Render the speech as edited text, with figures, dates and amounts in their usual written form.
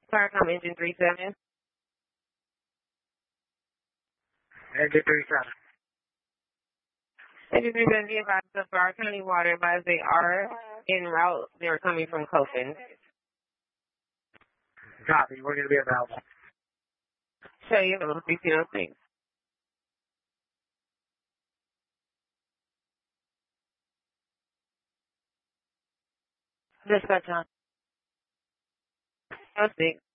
Claricom engine 37. Engine 37. Engine 37, be advised of Broward County Water, advised they are en route. They are coming from Copen. Copy. We're going to be available. Show you available 1606. Dispatch on. 06.